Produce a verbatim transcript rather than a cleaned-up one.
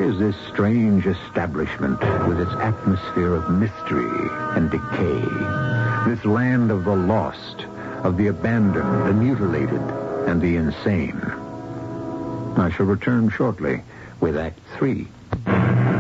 is this strange establishment with its atmosphere of mystery and decay? This land of the lost, of the abandoned, the mutilated, and the insane. I shall return shortly with Act Three.